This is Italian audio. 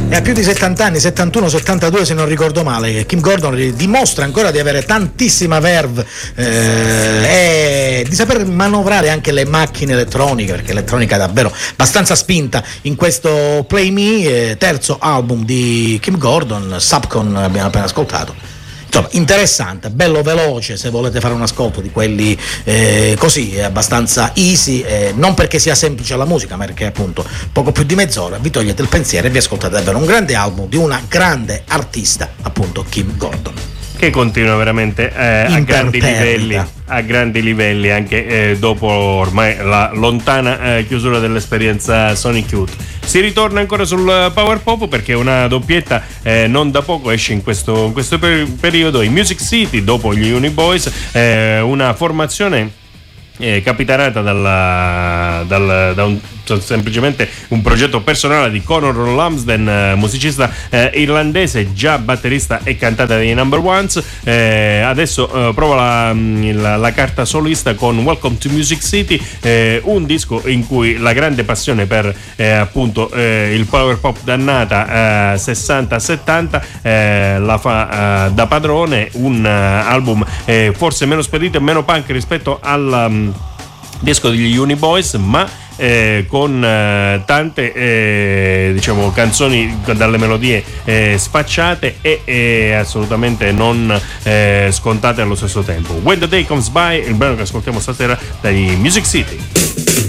E ha più di 70 anni, 71, 72 se non ricordo male. Kim Gordon dimostra ancora di avere tantissima verve e di saper manovrare anche le macchine elettroniche, perché l'elettronica è davvero abbastanza spinta in questo Play Me, terzo album di Kim Gordon. Subcon abbiamo appena ascoltato. Insomma, interessante, bello veloce se volete fare un ascolto di quelli così, abbastanza easy, non perché sia semplice la musica, ma perché appunto poco più di mezz'ora vi togliete il pensiero e vi ascoltate davvero un grande album di una grande artista, appunto Kim Gordon. Che continua veramente a grandi livelli anche dopo ormai la lontana chiusura dell'esperienza Sonic Youth. Si ritorna ancora sul Power Pop perché una doppietta non da poco esce in questo periodo, i Music City dopo gli Uni Boys, una formazione capitanata da semplicemente un progetto personale di Conor Lumsden, musicista irlandese, già batterista e cantante dei Number Ones. Adesso prova la carta solista con Welcome to Music City, un disco in cui la grande passione per appunto il power pop dannata 60-70 la fa da padrone. Un album forse meno spedito e meno punk rispetto al disco degli Uni Boys, ma con tante diciamo canzoni dalle melodie sfacciate e assolutamente non scontate allo stesso tempo. When the Day Comes By, il brano che ascoltiamo stasera dagli Music City.